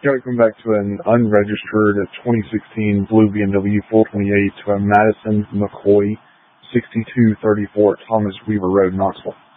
Got to come back to an unregistered 2016 blue BMW 428 to a Madison McCoy 6234 Thomas Weaver Road, Knoxville.